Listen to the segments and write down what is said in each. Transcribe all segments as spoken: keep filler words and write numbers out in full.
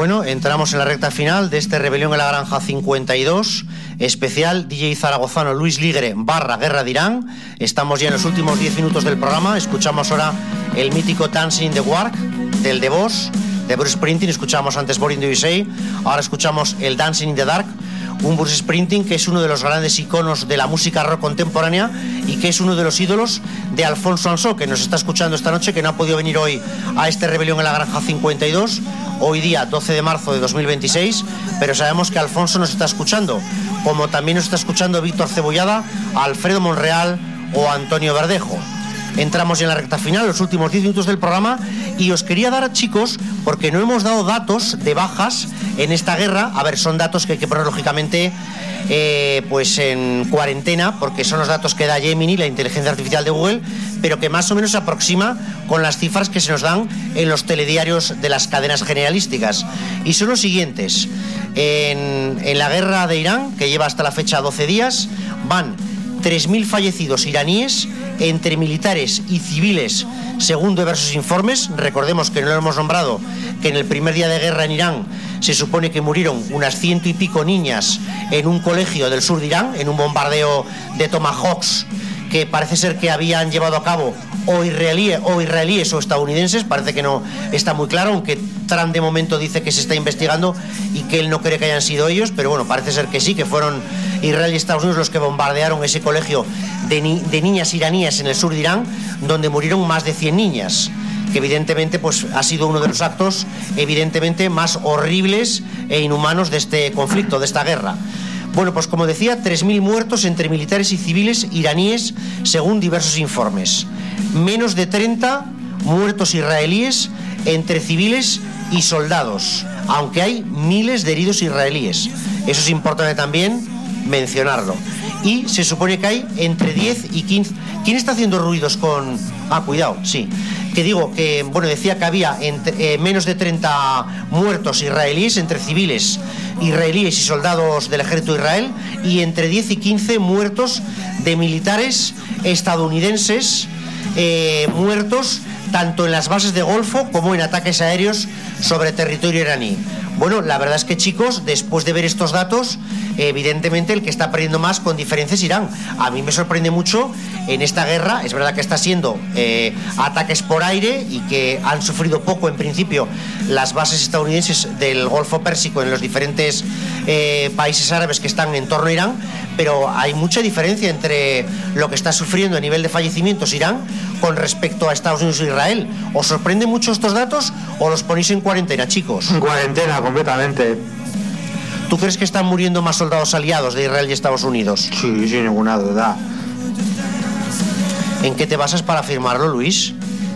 Bueno, entramos en la recta final de este Rebelión en la Granja cincuenta y dos, especial D J zaragozano Luis Ligre barra Guerra de Irán. Estamos ya en los últimos diez minutos del programa. Escuchamos ahora el mítico Dancing in the Dark del The Boss, de Bruce Springsteen. Escuchamos antes Born in the U S A. Ahora escuchamos el Dancing in the Dark, un Bruce Springsteen que es uno de los grandes iconos de la música rock contemporánea y que es uno de los ídolos de Alfonso Ansó, que nos está escuchando esta noche, que no ha podido venir hoy a este Rebelión en la Granja cincuenta y dos, hoy día doce de marzo de dos mil veintiséis, pero sabemos que Alfonso nos está escuchando, como también nos está escuchando Víctor Cebollada, Alfredo Monreal o Antonio Verdejo. Entramos ya en la recta final, los últimos diez minutos del programa, y os quería dar, chicos, porque no hemos dado datos de bajas en esta guerra. A ver, son datos que hay que poner lógicamente eh, pues en cuarentena, porque son los datos que da Gemini, la inteligencia artificial de Google, pero que más o menos se aproxima con las cifras que se nos dan en los telediarios de las cadenas generalísticas, y son los siguientes. En, en la guerra de Irán, que lleva hasta la fecha doce días, van tres mil fallecidos iraníes entre militares y civiles, según diversos informes. Recordemos que no lo hemos nombrado, que en el primer día de guerra en Irán se supone que murieron unas ciento y pico niñas en un colegio del sur de Irán, en un bombardeo de Tomahawks que parece ser que habían llevado a cabo o israelíes o, israelíes o estadounidenses. Parece que no está muy claro, aunque Trump de momento dice que se está investigando y que él no cree que hayan sido ellos, pero bueno, parece ser que sí, que fueron Israel y Estados Unidos los que bombardearon ese colegio de, ni- de niñas iraníes en el sur de Irán, donde murieron más de cien niñas, que evidentemente pues ha sido uno de los actos evidentemente más horribles e inhumanos de este conflicto, de esta guerra. Bueno, pues como decía, tres mil muertos entre militares y civiles iraníes, según diversos informes. Menos de treinta muertos israelíes entre civiles y soldados, aunque hay miles de heridos israelíes. Eso es importante también mencionarlo. Y se supone que hay entre diez y quince... ¿Quién está haciendo ruidos con...? Ah, cuidado, sí. Que digo que, bueno, decía que había entre, eh, menos de treinta muertos israelíes entre civiles israelíes y soldados del ejército de Israel, y entre diez y quince muertos de militares estadounidenses, eh, muertos tanto en las bases de Golfo como en ataques aéreos sobre territorio iraní. Bueno, la verdad es que, chicos, después de ver estos datos, evidentemente el que está perdiendo más con diferencia es Irán. A mí me sorprende mucho en esta guerra. Es verdad que está siendo eh, ataques por aire y que han sufrido poco en principio las bases estadounidenses del Golfo Pérsico en los diferentes eh, países árabes que están en torno a Irán, pero hay mucha diferencia entre lo que está sufriendo a nivel de fallecimientos Irán con respecto a Estados Unidos e Israel. ¿Os sorprende mucho estos datos o los ponéis en cuarentena, chicos? En cuarentena, completamente. ¿Tú crees que están muriendo más soldados aliados de Israel y Estados Unidos? Sí, sin ninguna duda. ¿En qué te basas para afirmarlo, Luis?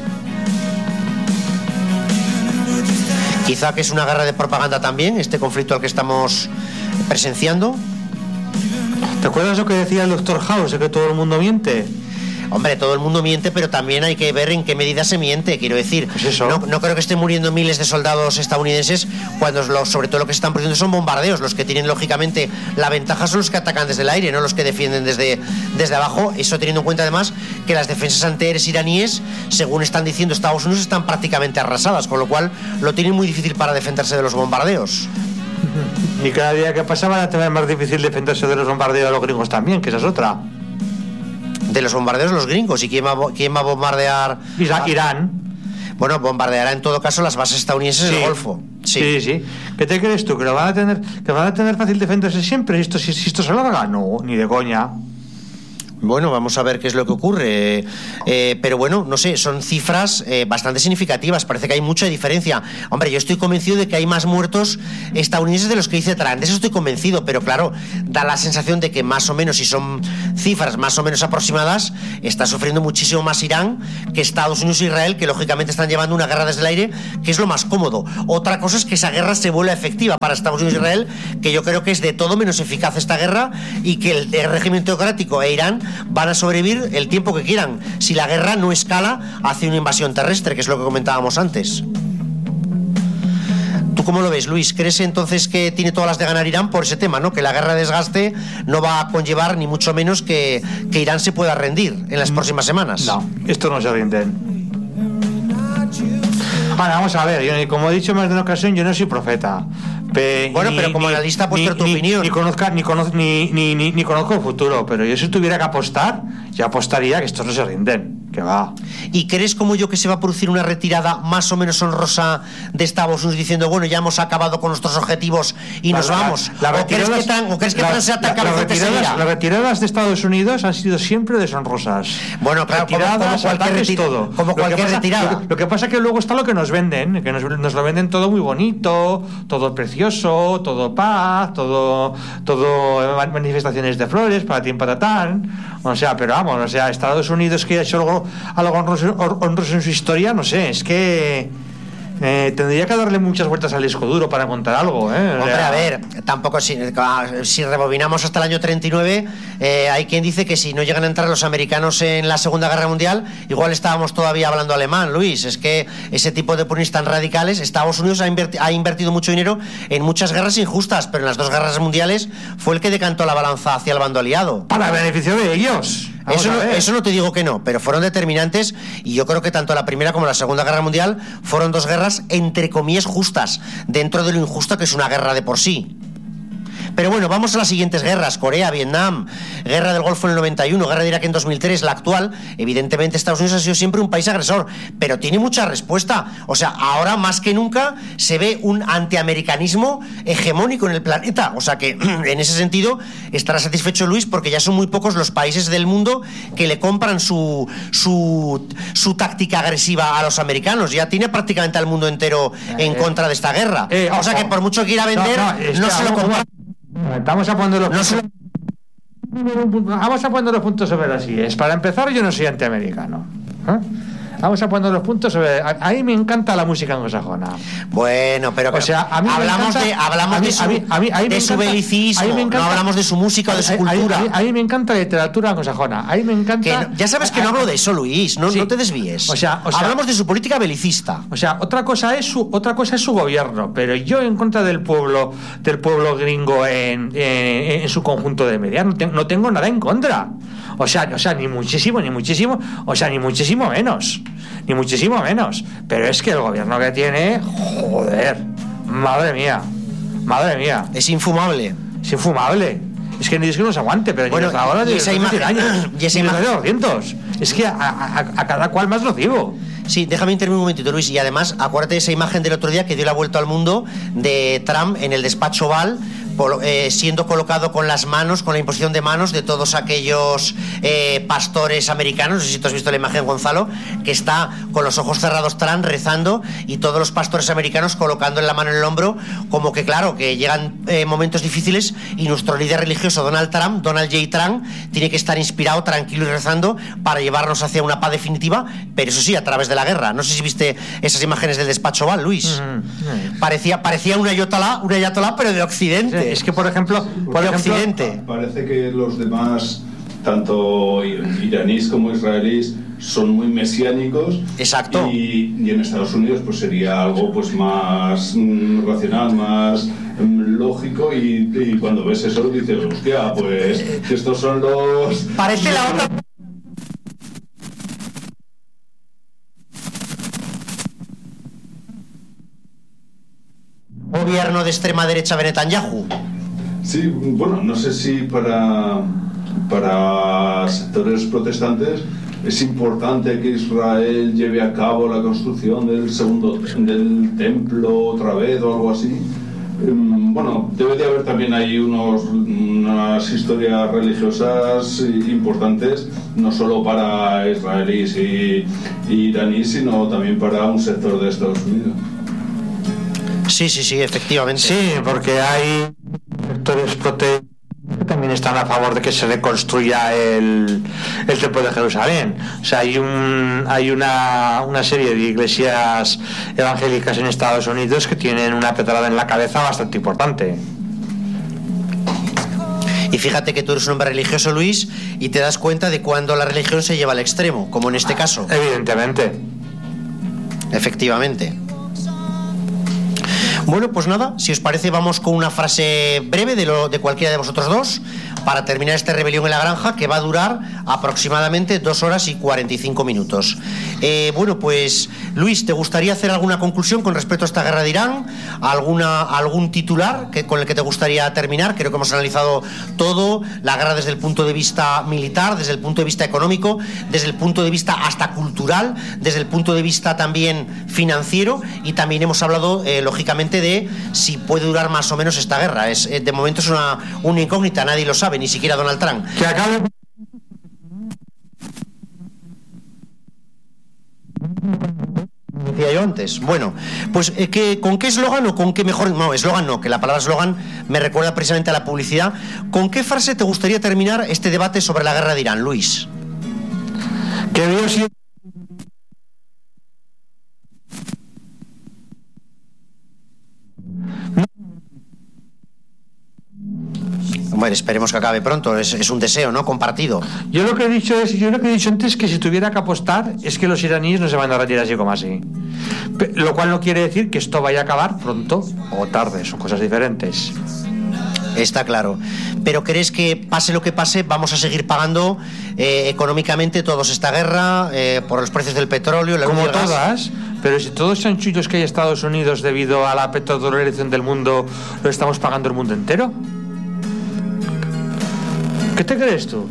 Quizá que es una guerra de propaganda también, este conflicto al que estamos presenciando. ¿Te acuerdas lo que decía el doctor House, de que todo el mundo miente? Hombre, todo el mundo miente, pero también hay que ver en qué medida se miente, quiero decir. Pues eso. No, no creo que estén muriendo miles de soldados estadounidenses cuando lo, sobre todo lo que están produciendo son bombardeos. Los que tienen lógicamente la ventaja son los que atacan desde el aire, no los que defienden desde, desde abajo. Eso teniendo en cuenta además que las defensas antiaéreas iraníes, según están diciendo Estados Unidos, están prácticamente arrasadas, con lo cual lo tienen muy difícil para defenderse de los bombardeos. Y cada día que pasa van a tener más difícil defenderse de los bombardeos de los gringos también, que esa es otra. De los bombardeos los gringos. ¿Y quién va, quién va a bombardear? Ira- Irán. Bueno, bombardeará en todo caso las bases estadounidenses Sí. del Golfo. Sí. sí, sí. ¿Qué te crees tú? ¿Que lo van a tener, que van a tener fácil defenderse siempre? ¿Si esto, si, si esto se alarga? No, ni de coña. Bueno, vamos a ver qué es lo que ocurre. Eh, pero bueno, no sé, son cifras eh, bastante significativas. Parece que hay mucha diferencia. Hombre, yo estoy convencido de que hay más muertos estadounidenses de los que dice Trump. De eso estoy convencido, pero claro, da la sensación de que más o menos, si son cifras más o menos aproximadas, está sufriendo muchísimo más Irán que Estados Unidos e Israel, que lógicamente están llevando una guerra desde el aire, que es lo más cómodo. Otra cosa es que esa guerra se vuelva efectiva para Estados Unidos e Israel, que yo creo que es de todo menos eficaz esta guerra, y que el, el régimen teocrático e Irán van a sobrevivir el tiempo que quieran, si la guerra no escala hacia una invasión terrestre, que es lo que comentábamos antes. ¿Tú cómo lo ves, Luis? ¿Crees entonces que tiene todas las de ganar Irán por ese tema, ¿no? Que la guerra de desgaste no va a conllevar ni mucho menos que, que Irán se pueda rendir en las próximas semanas. No, esto no se rinden. Bueno, vamos a ver, yo, como he dicho más de una ocasión, yo no soy profeta. Pe, bueno, ni, pero como ni, analista puedes dar tu ni, opinión. Ni, conozca, ni, conozco, ni, ni, ni, ni conozco el futuro, pero yo si tuviera que apostar, yo apostaría que estos no se rinden, que va. ¿Y crees como yo que se va a producir una retirada más o menos honrosa de Estados Unidos diciendo, bueno, ya hemos acabado con nuestros objetivos y la, nos la, vamos? La, la ¿O, crees que tan, ¿O crees que la, tan sea tan la, retiradas, las retiradas de Estados Unidos han sido siempre deshonrosas. Bueno, claro, retiradas, como, como cualquier, retira, todo. Como lo cualquier pasa, retirada. Lo, lo que pasa es que luego está lo que nos venden, que nos, nos lo venden todo muy bonito, todo precioso, todo paz, todo, todo manifestaciones de flores, para ti, para tatán. O sea, pero vamos, o sea, Estados Unidos que ha hecho algo, algo honroso, honroso en su historia, no sé, es que eh, tendría que darle muchas vueltas al disco duro para contar algo, ¿eh? Hombre, a ver, tampoco si, si rebobinamos hasta el año treinta y nueve, eh, hay quien dice que si no llegan a entrar los americanos en la Segunda Guerra Mundial, igual estábamos todavía hablando alemán, Luis. Es que ese tipo de puristas tan radicales, Estados Unidos ha, inverti, ha invertido mucho dinero en muchas guerras injustas, pero en las dos guerras mundiales fue el que decantó la balanza hacia el bando aliado. Para beneficio de ellos. Eso no, eso no te digo que no, pero fueron determinantes y yo creo que tanto la Primera como la Segunda Guerra Mundial fueron dos guerras entre comillas justas, dentro de lo injusto que es una guerra de por sí. Pero bueno, vamos a las siguientes guerras: Corea, Vietnam, Guerra del Golfo en el noventa y uno, Guerra de Irak en dos mil tres, la actual. Evidentemente Estados Unidos ha sido siempre un país agresor, pero tiene mucha respuesta. O sea, ahora más que nunca se ve un antiamericanismo hegemónico en el planeta. O sea que en ese sentido estará satisfecho Luis, porque ya son muy pocos los países del mundo que le compran su, su, su táctica agresiva a los americanos. Ya tiene prácticamente al mundo entero en eh, contra de esta guerra. Eh, o sea que por mucho que quiera vender, no, no, no se lo compra. Vamos a poner los no se... Vamos a poner los puntos sobre las sillas. Para empezar, yo no soy antiamericano, ¿eh? Vamos a poner los puntos sobre... A, a mí me encanta la música anglosajona. Bueno, pero... O sea, a mí hablamos encanta, de, hablamos a mí, de su, a mí, a mí, a mí de su encanta, belicismo, encanta, no hablamos de su música o de su a, cultura. A, a, a mí me encanta la literatura anglosajona. A mí me encanta... Que no, ya sabes que a, no hablo de eso, Luis, no, sí. no te desvíes. O sea, o sea, hablamos de su política belicista. O sea, otra cosa es su otra cosa es su gobierno, pero yo en contra del pueblo del pueblo gringo en, en, en su conjunto de medidas no, te, no tengo nada en contra. O sea, o sea, ni muchísimo, ni muchísimo, o sea, ni muchísimo menos, ni muchísimo menos. Pero es que el gobierno que tiene, joder, madre mía, madre mía. Es infumable. Es infumable. Es que ni es que no se aguante, pero bueno, ni ahora de esa imagen, años, y esa imagen, doscientos. Es que a, a, a cada cual más nocivo. Sí, déjame intervenir un momentito, Luis. Y además, acuérdate de esa imagen del otro día que dio la vuelta al mundo de Trump en el despacho Oval, por, eh, siendo colocado con las manos, con la imposición de manos de todos aquellos eh, pastores americanos. No sé si tú has visto la imagen, Gonzalo, que está con los ojos cerrados Trump rezando y todos los pastores americanos colocando la mano en el hombro, como que claro, que llegan eh, momentos difíciles y nuestro líder religioso Donald Trump, Donald J. Trump, tiene que estar inspirado, tranquilo y rezando para llevarnos hacia una paz definitiva, pero eso sí, a través de la guerra. No sé si viste esas imágenes del despacho Oval, Luis. Mm-hmm. Parecía, parecía una ayatolá, una ayatolá, pero de Occidente. Sí, es que, por ejemplo, sí, por de ejemplo, Occidente. Parece que los demás, tanto iraníes como israelíes, son muy mesiánicos. Exacto. Y, y en Estados Unidos pues sería algo pues más mm, racional, más mm, lógico, y, y cuando ves eso dices, hostia, pues estos son los... Parece la otra... gobierno de extrema derecha de Netanyahu. Sí, bueno, no sé si para, para sectores protestantes es importante que Israel lleve a cabo la construcción del segundo del templo otra vez o algo así. Bueno, debe de haber también ahí unos, unas historias religiosas importantes, no solo para israelíes y, y iraníes, sino también para un sector de Estados Unidos. Sí, sí, sí, efectivamente. Sí, porque hay sectores protestantes que también están a favor de que se reconstruya el, el templo de Jerusalén. O sea, hay un hay una, una serie de iglesias evangélicas en Estados Unidos que tienen una pedrada en la cabeza bastante importante. Y fíjate que tú eres un hombre religioso, Luis, y te das cuenta de cuando la religión se lleva al extremo, como en este caso. Evidentemente. Efectivamente. Bueno, pues nada, si os parece vamos con una frase breve de, lo, de cualquiera de vosotros dos para terminar esta rebelión en la granja, que va a durar aproximadamente dos horas y cuarenta y cinco minutos. Eh, bueno, pues Luis, ¿te gustaría hacer alguna conclusión con respecto a esta guerra de Irán? ¿Alguna, algún titular que, con el que te gustaría terminar? Creo que hemos analizado todo, la guerra desde el punto de vista militar, desde el punto de vista económico, desde el punto de vista hasta cultural, desde el punto de vista también financiero, y también hemos hablado eh, lógicamente de si puede durar más o menos esta guerra. Es, eh, de momento es una, una incógnita, nadie lo sabe, ni siquiera Donald Trump. Que acabe. Decía yo antes. Bueno, pues eh, que, ¿con qué eslogan o con qué mejor? No, eslogan no, que la palabra eslogan me recuerda precisamente a la publicidad. ¿Con qué frase te gustaría terminar este debate sobre la guerra de Irán, Luis? Que Dios sí. Bueno, esperemos que acabe pronto, es, es un deseo, ¿no? Compartido. Yo lo que he dicho es, yo lo que he dicho antes es que si tuviera que apostar es que los iraníes no se van a retirar así como así. Pe- lo cual no quiere decir que esto vaya a acabar pronto o tarde, son cosas diferentes. Está claro. Pero ¿crees que pase lo que pase vamos a seguir pagando eh, económicamente todos esta guerra eh, por los precios del petróleo, la luz y Como el gas? todas, pero si todos los chanchullos que hay en Estados Unidos debido a la petrodolarización del mundo lo estamos pagando el mundo entero. ¿Qué te crees tú?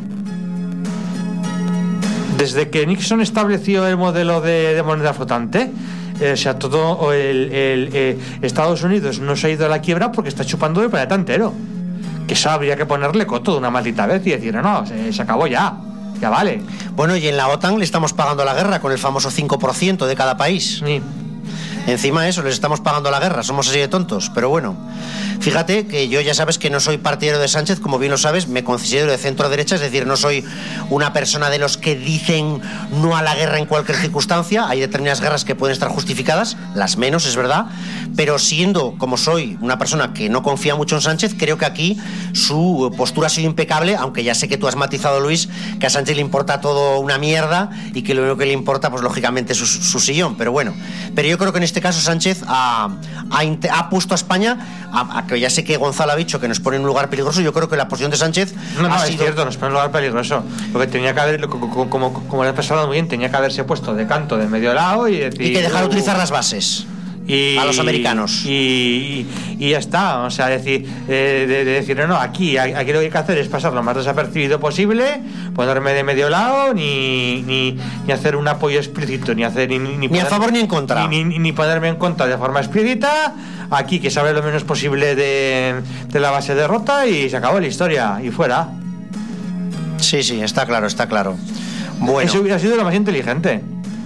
Desde que Nixon estableció el modelo de, de moneda flotante, eh, o sea, todo el, el eh, Estados Unidos no se ha ido a la quiebra porque está chupando el planeta entero. Que eso habría que ponerle coto de una maldita vez y decir, no, no, se, se acabó ya, ya vale. Bueno, y en la OTAN le estamos pagando la guerra con el famoso cinco por ciento de cada país. Sí. Encima de eso, les estamos pagando la guerra, somos así de tontos, pero bueno. Fíjate que yo ya sabes que no soy partidario de Sánchez, como bien lo sabes, me considero de centro derecha, es decir, no soy una persona de los que dicen no a la guerra en cualquier circunstancia. Hay determinadas guerras que pueden estar justificadas, las menos, es verdad, pero siendo como soy una persona que no confía mucho en Sánchez, creo que aquí su postura ha sido impecable, aunque ya sé que tú has matizado, Luis, que a Sánchez le importa todo una mierda y que lo único que le importa, pues lógicamente, es su, su sillón, pero bueno. Pero yo creo que en este caso Sánchez ha, ha, ha puesto a España, a, a que ya sé que Gonzalo ha dicho que nos pone en un lugar peligroso. Yo creo que la posición de Sánchez no, no, ha es sido... cierto, nos pone en un lugar peligroso. Lo que tenía que haber, como, como, como le ha pasado muy bien, tenía que haberse puesto de canto de medio lado y decir... Y que dejar uh, utilizar las bases. Y, a los americanos. Y, y, y ya está, o sea, decir, eh, de, de decir, no, no, aquí, aquí lo que hay que hacer es pasar lo más desapercibido posible, ponerme de medio lado, ni, ni, ni hacer un apoyo explícito, ni hacer ni, ni, ni poner, a favor ni en contra. Ni, ni, ni ponerme en contra de forma explícita, aquí que sabe lo menos posible de, de la base derrota y se acabó la historia, y fuera. Sí, sí, está claro, está claro. Bueno. Eso hubiera sido lo más inteligente.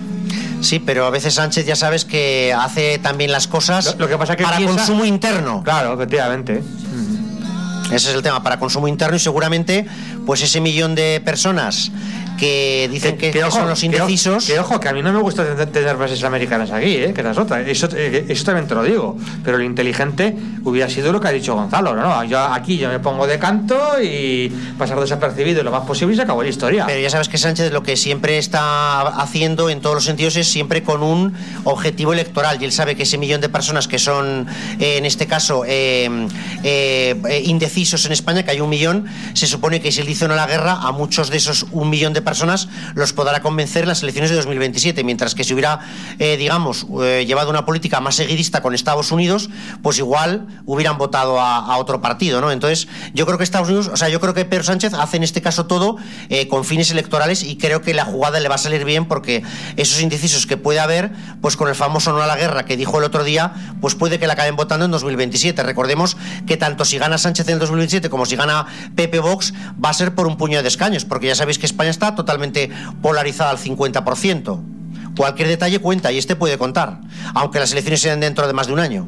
Sí, pero a veces Sánchez ya sabes que hace también las cosas lo, lo que pasa que para piensa... consumo interno. Claro, efectivamente. Ese es el tema, para consumo interno, y seguramente pues ese millón de personas que dicen que, que, que ojo, son los indecisos. Que, que ojo, que a mí no me gusta tener bases americanas aquí, ¿eh? Que esa es otra. Eso, eh, eso también te lo digo. Pero lo inteligente hubiera sido lo que ha dicho Gonzalo, ¿no? Yo aquí yo me pongo de canto y pasar desapercibido lo más posible y se acabó la historia. Pero ya sabes que Sánchez lo que siempre está haciendo en todos los sentidos es siempre con un objetivo electoral, y él sabe que ese millón de personas que son, eh, en este caso, eh, eh, eh, indecisos en España, que hay un millón, se supone que si él dice no a la guerra, a muchos de esos un millón de personas los podrá convencer en las elecciones de dos mil veintisiete, mientras que si hubiera, eh, digamos, eh, llevado una política más seguidista con Estados Unidos, pues igual hubieran votado a, a otro partido, ¿no? Entonces, yo creo que Estados Unidos, o sea, yo creo que Pedro Sánchez hace en este caso todo eh, con fines electorales, y creo que la jugada le va a salir bien, porque esos indecisos que puede haber, pues con el famoso no a la guerra que dijo el otro día, pues puede que la acaben votando en dos mil veintisiete. Recordemos que tanto si gana Sánchez en el dos mil veintisiete como si gana P P Vox, va a ser por un puñado de escaños, porque ya sabéis que España está totalmente polarizada al cincuenta por ciento. Cualquier detalle cuenta, y este puede contar, aunque las elecciones sean dentro de más de un año.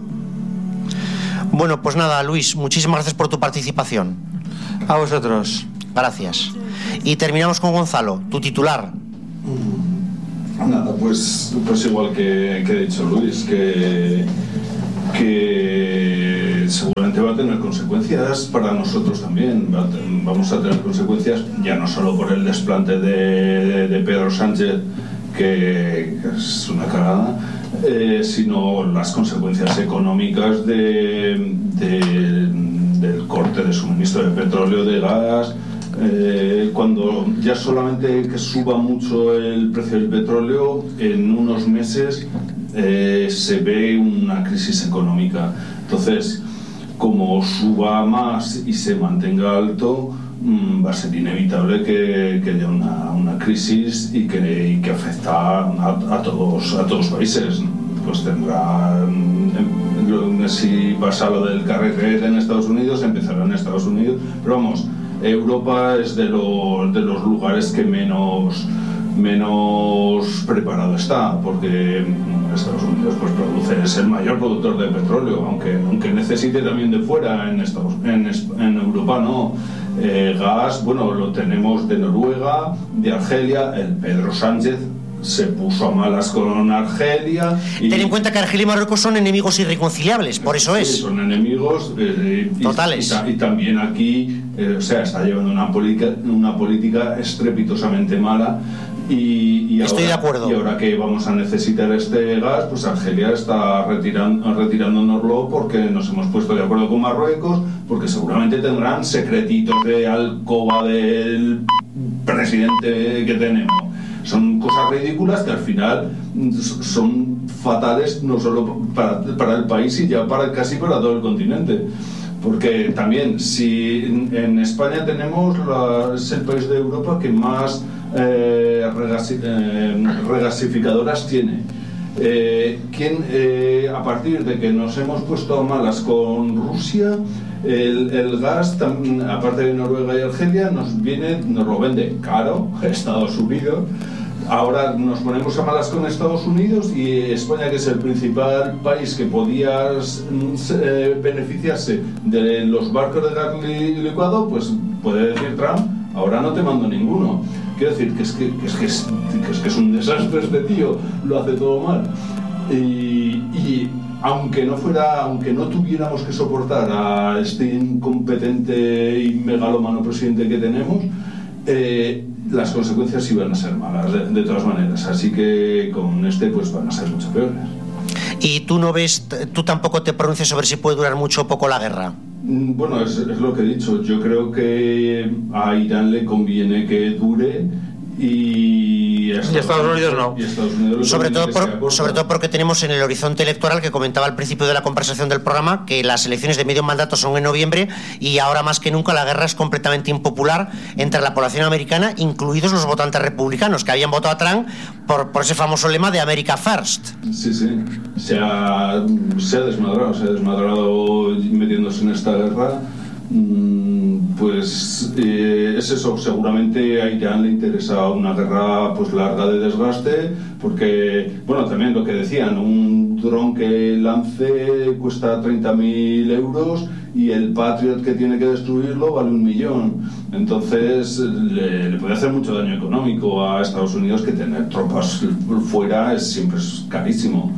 Bueno, pues nada, Luis, muchísimas gracias por tu participación. A vosotros. Gracias. Y terminamos con Gonzalo, tu titular. Nada, pues, pues igual que, que ha dicho Luis, que, que seguramente va a tener consecuencias para nosotros también. Va a tener, vamos a tener consecuencias ya no solo por el desplante de, de, de Pedro Sánchez, que, que es una cagada, eh, sino las consecuencias económicas de, de, del corte de suministro de petróleo, de gas. Eh, cuando ya solamente que suba mucho el precio del petróleo, en unos meses eh, se ve una crisis económica. Entonces, como suba más y se mantenga alto, mmm, va a ser inevitable que, que haya una, una crisis y que, y que afecta a, a, todos, a todos los países. Pues tendrá, mmm, si pasa lo del carrete en Estados Unidos, empezará en Estados Unidos, pero vamos, Europa es de los, de los lugares que menos, menos preparado está, porque Estados Unidos pues produce, es el mayor productor de petróleo, aunque, aunque necesite también de fuera. En, Estados, en, en Europa no. Eh, gas, bueno, lo tenemos de Noruega, de Argelia. El Pedro Sánchez se puso a malas con Argelia. Y ten en cuenta que Argelia y Marruecos son enemigos irreconciliables, por eso sí, es. Son enemigos eh, totales. Y, y, y también aquí, eh, o sea, está llevando una política, una política estrepitosamente mala. Y, y Estoy ahora, de acuerdo. Y ahora que vamos a necesitar este gas, pues Argelia está retirando, retirándonoslo porque nos hemos puesto de acuerdo con Marruecos, porque seguramente tendrán secretitos de alcoba del presidente que tenemos. Son cosas ridículas que al final son fatales no solo para, para el país, y ya para casi para todo el continente. Porque también, si en España tenemos la, es el país de Europa que más eh, regasi, eh, regasificadoras tiene. Eh, ¿quién, eh, a partir de que nos hemos puesto a malas con Rusia, el, el gas, tam, aparte de Noruega y Argelia, nos viene, nos lo vende caro Estados Unidos. Ahora nos ponemos a malas con Estados Unidos, y España, que es el principal país que podía eh, beneficiarse de los barcos de gas licuado, pues puede decir Trump: ahora no te mando ninguno. Quiero decir que es que, que, es, que, es, que, es, que es un desastre este tío, lo hace todo mal. Y, y aunque no fuera, aunque no tuviéramos que soportar a este incompetente y megalómano presidente que tenemos, eh, las consecuencias iban a ser malas de, de todas maneras, así que con este pues van a ser mucho peores. ¿Y tú no ves, tú tampoco te pronuncias sobre si puede durar mucho o poco la guerra? Bueno, es, es lo que he dicho. Yo creo que a Irán le conviene que dure, y a Estados, y Estados Unidos no. Y Estados Unidos sobre, todo por, por, sobre todo porque tenemos en el horizonte electoral, que comentaba al principio de la conversación del programa, que las elecciones de medio mandato son en noviembre, y ahora más que nunca la guerra es completamente impopular entre la población americana, incluidos los votantes republicanos, que habían votado a Trump por, por ese famoso lema de America First. Sí, sí, se ha, se ha desmadrado, se ha desmadrado metiéndose en esta guerra. Pues eh, es eso, seguramente a Irán le interesa una guerra pues larga de desgaste, porque, bueno, también lo que decían, un dron que lance cuesta treinta mil euros y el Patriot que tiene que destruirlo vale un millón. Entonces le, le puede hacer mucho daño económico a Estados Unidos, que tener tropas fuera es siempre es carísimo.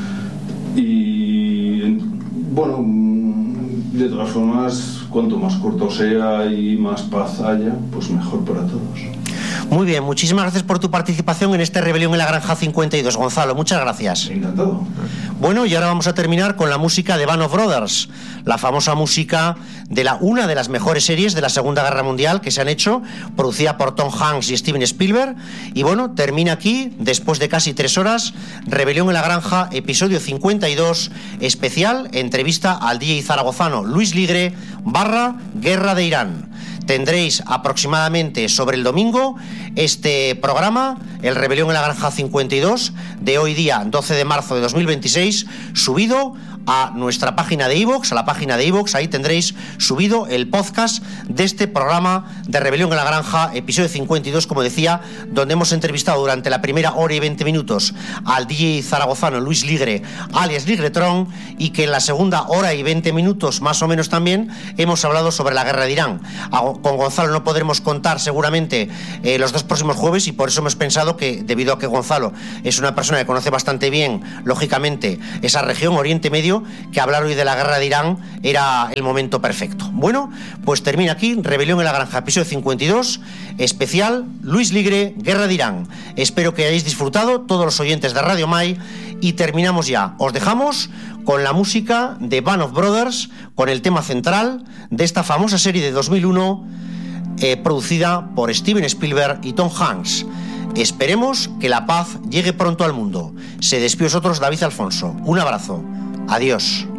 Y bueno, de todas formas, cuanto más corto sea y más paz haya, pues mejor para todos. Muy bien, muchísimas gracias por tu participación en este Rebelión en la Granja cincuenta y dos, Gonzalo, muchas gracias. Encantado. Bueno, y ahora vamos a terminar con la música de Band of Brothers, la famosa música de la, una de las mejores series de la Segunda Guerra Mundial que se han hecho, producida por Tom Hanks y Steven Spielberg. Y bueno, termina aquí, después de casi tres horas, Rebelión en la Granja, episodio cincuenta y dos, especial, entrevista al D J zaragozano Luis Ligre, barra Guerra de Irán. Tendréis aproximadamente sobre el domingo este programa, el Rebelión en la Granja cincuenta y dos, de hoy día doce de marzo de dos mil veintiséis, subido a nuestra página de iVoox, a la página de iVoox. Ahí tendréis subido el podcast de este programa de Rebelión en la Granja, episodio cincuenta y dos, como decía, donde hemos entrevistado durante la primera hora y veinte minutos al D J zaragozano Luis Ligre, alias Ligretron, y que en la segunda hora y veinte minutos más o menos también hemos hablado sobre la guerra de Irán. Con Gonzalo no podremos contar seguramente eh, los dos próximos jueves, y por eso hemos pensado que, debido a que Gonzalo es una persona que conoce bastante bien, lógicamente, esa región, Oriente Medio, que hablar hoy de la guerra de Irán era el momento perfecto. Bueno, pues termina aquí Rebelión en la Granja, episodio cincuenta y dos, especial Luis Ligre, Guerra de Irán. Espero que hayáis disfrutado, todos los oyentes de Radio Mai, y terminamos ya. Os dejamos con la música de Band of Brothers, con el tema central de esta famosa serie de dos mil uno eh, producida por Steven Spielberg y Tom Hanks. Esperemos que la paz llegue pronto al mundo. Se despide vosotros David Alfonso. Un abrazo. Adiós.